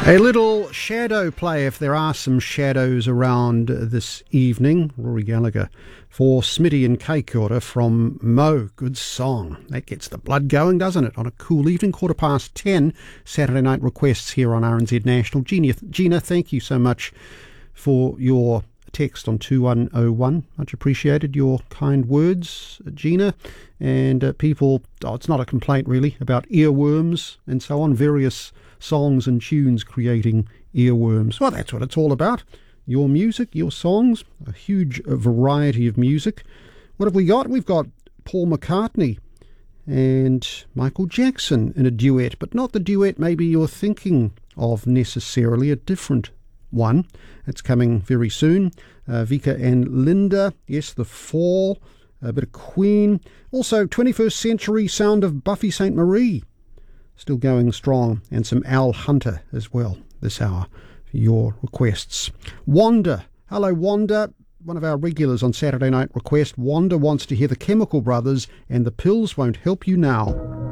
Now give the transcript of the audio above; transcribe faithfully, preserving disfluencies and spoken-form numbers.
A little shadow play, if there are some shadows around this evening. Rory Gallagher for Smitty and Kaikora from Mo. Good song. That gets the blood going, doesn't it? On a cool evening, quarter past ten, Saturday night requests here on R N Z National. Gina, Gina, thank you so much for your text on two one oh one. Much appreciated your kind words, Gina. And uh, people, oh, it's not a complaint really, about earworms and so on, various songs and tunes creating earworms. Well, that's what it's all about. Your music, your songs, a huge variety of music. What have we got? We've got Paul McCartney and Michael Jackson in a duet, but not the duet maybe you're thinking of necessarily, a different one. It's coming very soon. Uh, Vika and Linda, yes, The Fall, a bit of Queen. Also, twenty-first century sound of Buffy Sainte Marie, still going strong, and some Al Hunter as well this hour for your requests. Wanda, hello Wanda, one of our regulars on Saturday Night Request. Wanda wants to hear the Chemical Brothers and The Pills Won't Help You Now.